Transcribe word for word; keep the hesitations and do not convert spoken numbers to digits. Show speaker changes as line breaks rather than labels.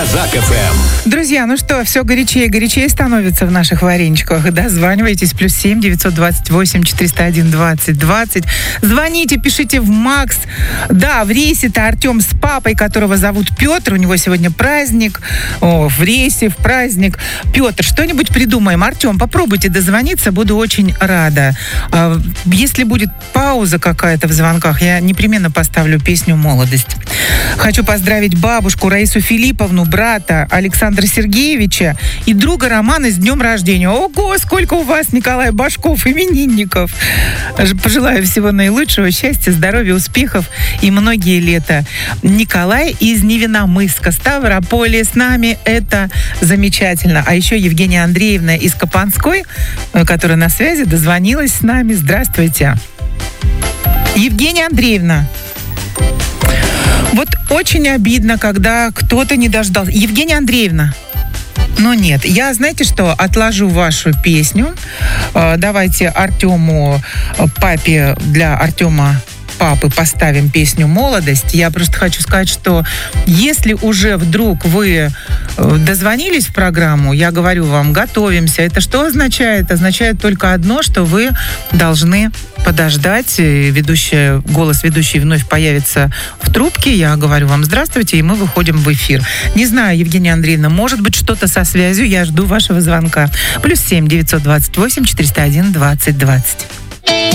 Казак эф эм.
Друзья, ну что, все горячее и горячее становится в наших вареничках. Дозванивайтесь, плюс семь девятьсот двадцать восемь четыреста один двадцать двадцать. Звоните, пишите в Макс. Да, в рейсе-то Артем с папой, которого зовут Петр. У него сегодня праздник. О, в рейсе, в праздник. Петр, что-нибудь придумаем. Артем, попробуйте дозвониться, буду очень рада. Если будет пауза какая-то в звонках, я непременно поставлю песню «Молодость». Хочу поздравить бабушку Раису Филипповну, брата Александра Сергеевича и друга Романа с днем рождения. Ого, сколько у вас, Николай Башков, именинников. Пожелаю всего наилучшего, счастья, здоровья, успехов и многие лета. Николай из Невиномысска, Ставрополя с нами. Это замечательно. А еще Евгения Андреевна из Копанской, которая на связи, дозвонилась с нами. Здравствуйте. Евгения Андреевна. Вот очень обидно, когда кто-то не дождался. Евгения Андреевна. Ну нет, я, знаете что, отложу вашу песню. Давайте Артему, папе, для Артема папы поставим песню «Молодость». Я просто хочу сказать, что если уже вдруг вы дозвонились в программу, я говорю вам, готовимся. Это что означает? Означает только одно, что вы должны подождать. Ведущая, голос ведущей вновь появится в трубке. Я говорю вам здравствуйте, и мы выходим в эфир. Не знаю, Евгения Андреевна, может быть что-то со связью. Я жду вашего звонка. Плюс семь девятьсот двадцать восемь четыреста один двадцать двадцать.